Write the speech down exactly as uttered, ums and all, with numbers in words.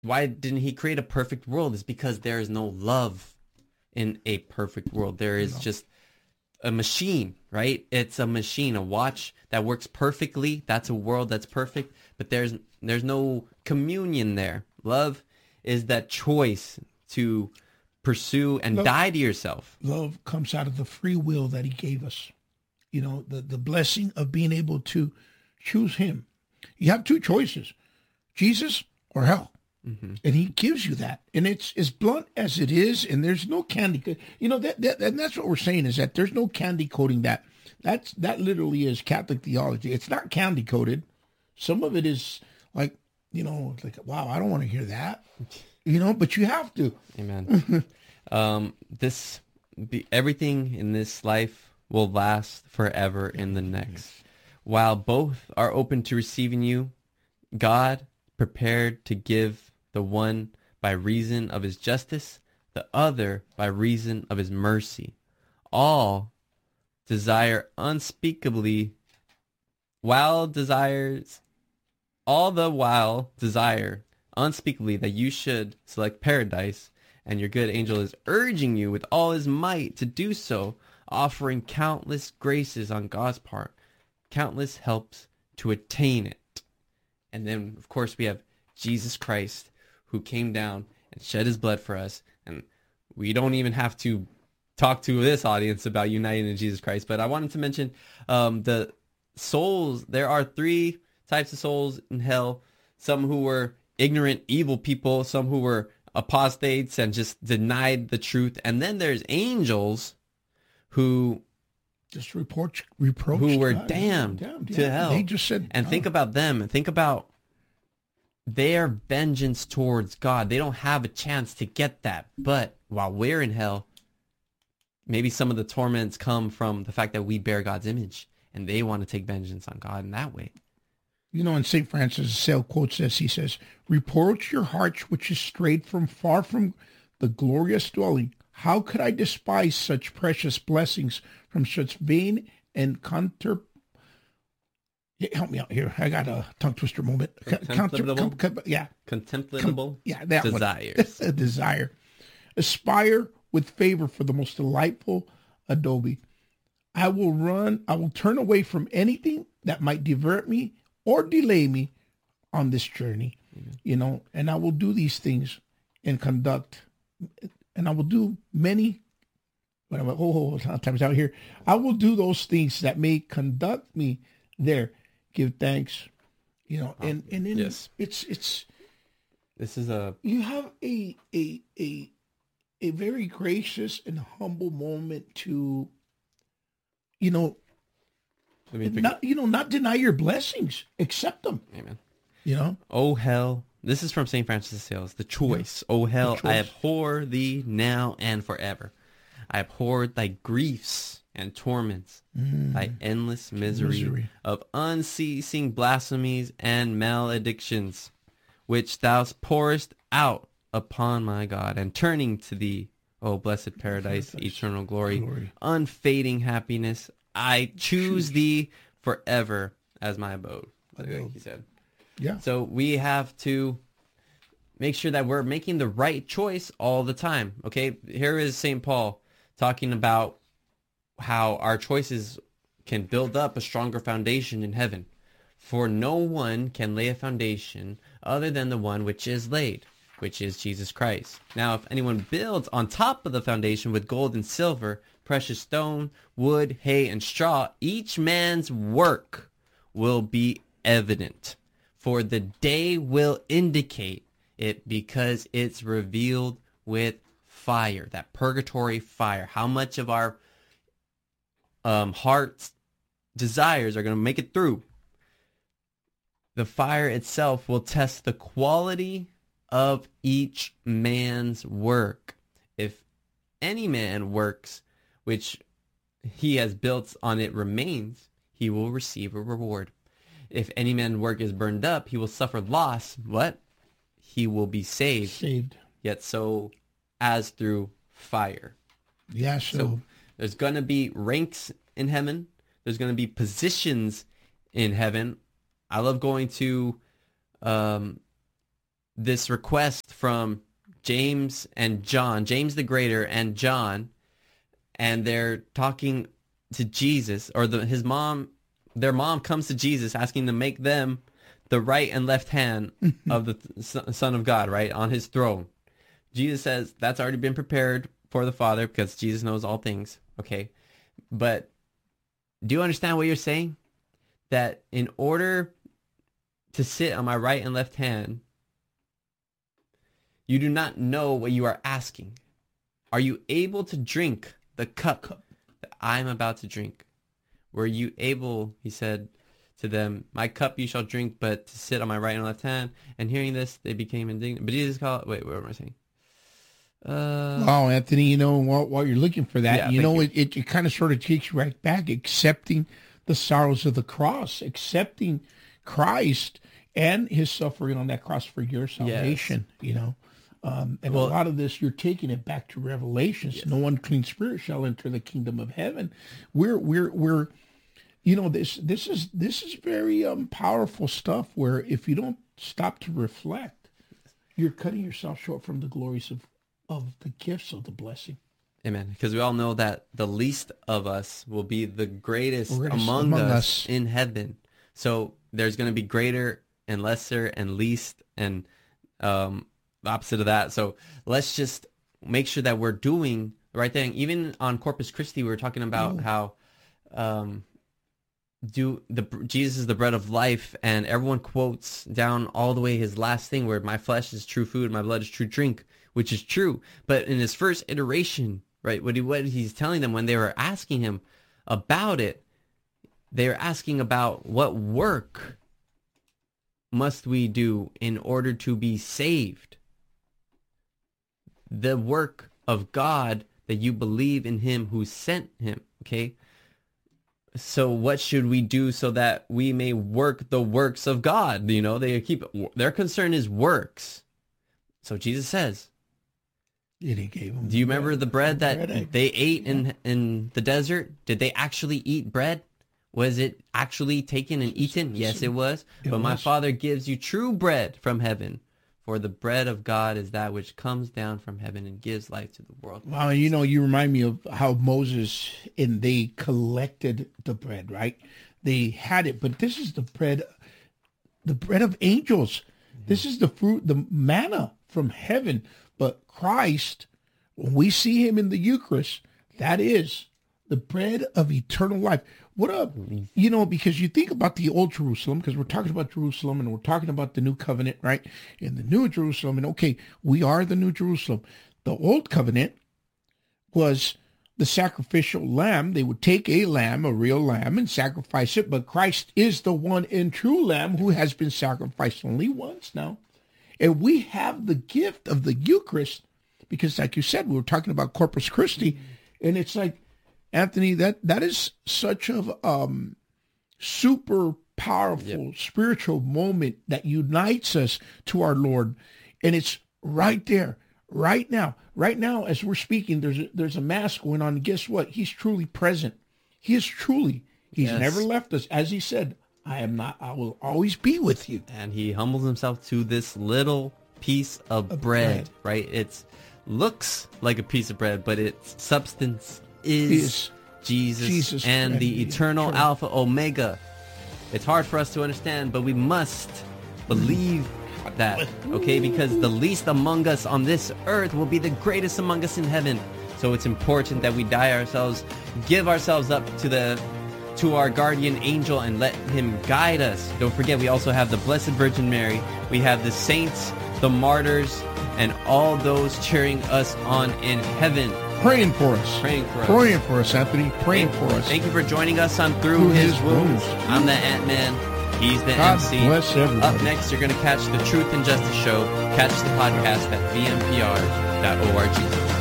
why didn't he create a perfect world? It's because there is no love in a perfect world. There is No. just a machine, right? It's a machine, a watch that works perfectly. That's a world that's perfect, but there's there's no communion there. Love is that choice to pursue and Love, die to yourself. love comes out of the free will that he gave us. You know, the, the blessing of being able to choose him. You have two choices, Jesus or hell. Mm-hmm. And he gives you that. And it's as blunt as it is, and there's no candy. You know, that, that and that's what we're saying is that there's no candy coating that. That's that literally is Catholic theology. It's not candy coated. Some of it is like, you know, like, wow, I don't want to hear that. You know, but you have to. Amen. um, this be, everything in this life will last forever in the next. While both are open to receiving you, God prepared to give the one by reason of his justice, the other by reason of his mercy. All desire unspeakably, while desires, all the while desire unspeakably that you should select paradise, and your good angel is urging you with all his might to do so, offering countless graces on God's part, countless helps to attain it. And then, of course, we have Jesus Christ, who came down and shed his blood for us. And we don't even have to talk to this audience about uniting in Jesus Christ. But I wanted to mention um, the souls. There are three types of souls in hell. Some who were ignorant, evil people. Some who were apostates and just denied the truth. And then there's angels who Just report, reproach who were God. damned, damned to yeah. hell. They just said, and oh. think about them and think about their vengeance towards God. They don't have a chance to get that. But while we're in hell, maybe some of the torments come from the fact that we bear God's image and they want to take vengeance on God in that way. You know, in Saint Francis of Sales quotes this, he says, reproach your hearts which is strayed from far from the glorious dwelling. How could I despise such precious blessings from such vain and counter... Help me out here. I got a tongue twister moment. Contemptible? Counter, com, yeah. Contemptible? Yeah, that desires. One. A desire. Aspire with favor for the most delightful Adobe. I will run, I will turn away from anything that might divert me or delay me on this journey. Mm-hmm. You know, and I will do these things and conduct, and I will do many, when I'm like, oh, oh, times out here, I will do those things that may conduct me there. Give thanks, you know, and, and then yes. it's, it's, this is a, you have a, a, a, a very gracious and humble moment to, you know, not, you know, not deny your blessings, accept them. Amen. You know, oh hell, this is from Saint Francis of Sales. The choice, yeah. oh hell, I abhor thee now and forever. I abhor thy griefs and torments, mm. thy endless misery, misery of unceasing blasphemies and maledictions, which thou pourest out upon my God, and turning to thee, O blessed paradise, paradise. eternal glory, glory, unfading happiness, I choose, choose thee forever as my abode. I think he said. Yeah. So we have to make sure that we're making the right choice all the time. Okay, here is Saint Paul talking about how our choices can build up a stronger foundation in heaven. For no one can lay a foundation other than the one which is laid, which is Jesus Christ. Now, if anyone builds on top of the foundation with gold and silver, precious stone, wood, hay, and straw, each man's work will be evident. For the day will indicate it, because it's revealed with fire, that purgatory fire. How much of our um, heart's desires are going to make it through? The fire itself will test the quality of each man's work. If any man works which he has built on it remains, he will receive a reward. If any man's work is burned up, he will suffer loss. What? He will be saved. Saved. Yet so as through fire. Yeah, so, so there's going to be ranks in heaven. There's going to be positions in heaven. I love going to um, this request from James and John, James the Greater and John, and they're talking to Jesus, or the, his mom, their mom comes to Jesus asking to make them the right and left hand of the th- Son of God, right, on his throne. Jesus says that's already been prepared for the Father because Jesus knows all things, okay? But do you understand what you're saying? That in order to sit on my right and left hand, you do not know what you are asking. Are you able to drink the cup that I'm about to drink? Were you able, he said to them, my cup you shall drink, but to sit on my right and left hand? And hearing this, they became indignant. But Jesus called, wait, what am I saying? Uh, wow, Anthony, you know, while, while you're looking for that, Yeah, you know, thank it, it, it kind of sort of takes you right back, accepting the sorrows of the cross, accepting Christ and his suffering on that cross for your salvation, you know. Um, and Well- a lot of this, you're taking it back to Revelations. No unclean spirit shall enter the kingdom of heaven. We're, we're, we're, you know, this, this is, this is very um, powerful stuff where if you don't stop to reflect, you're cutting yourself short from the glories of, of the gifts of the blessing. Amen. Because we all know that the least of us will be the greatest, Greatest among, among us, us. in heaven. So there's going to be greater and lesser and least and um, opposite of that. So let's just make sure that we're doing the right thing. Even on Corpus Christi, we were talking about Mm. how um, do the Jesus is the bread of life, and everyone quotes down all the way his last thing where my flesh is true food, my blood is true drink, which is true. But in his first iteration, right, what, he, what he's telling them when they were asking him about it, they were asking about what work must we do in order to be saved? The work of God, that you believe in him who sent him, okay? So what should we do so that we may work the works of God? You know, they keep, their concern is works. So Jesus says, And he gave them do you remember the bread that bread. they ate in in the desert? Did they actually eat bread? Was it actually taken and eaten? Yes, it was. It But my was. Father gives you true bread from heaven. For the bread of God is that which comes down from heaven and gives life to the world. Wow, you know, you remind me of how Moses and they collected the bread, right? They had it, but this is the bread, the bread of angels. This is the fruit, the manna from heaven. But Christ, when we see him in the Eucharist, that is the bread of eternal life. What up? You know, because you think about the old Jerusalem, because we're talking about Jerusalem and we're talking about the new covenant, right? In the new Jerusalem, and okay, we are the new Jerusalem. The old covenant was the sacrificial lamb. They would take a lamb, a real lamb, and sacrifice it, but Christ is the one and true lamb who has been sacrificed only once now. And we have the gift of the Eucharist, because like you said, we were talking about Corpus Christi, and it's like, Anthony, that, that is such a um, super powerful Yep. spiritual moment that unites us to our Lord. And it's right there, right now. Right now, as we're speaking, there's a, there's a mass going on. And guess what? He's truly present. He is truly, he's Yes. never left us. As he said, I am not, I will always be with you. And he humbles himself to this little piece of bread, bread. right? It's looks like a piece of bread, but its substance is, Is Jesus, Jesus and and the the eternal eternal- Alpha Omega. It's hard for us to understand, but we must believe that, okay? Because the least among us on this earth will be the greatest among us in heaven. So it's important that we die ourselves, give ourselves up to the to our guardian angel and let him guide us. Don't forget, we also have the Blessed Virgin Mary. We have the saints, the martyrs, and all those cheering us on in heaven. Praying for us. Praying for us. Praying for us, Anthony. Praying for us. Thank you for joining us on Through, Through His, His Wounds. Wounds. I'm the Ant-Man. He's the God M C. bless everybody. Up next, you're going to catch the Truth and Justice Show. Catch the podcast at v m p r dot org.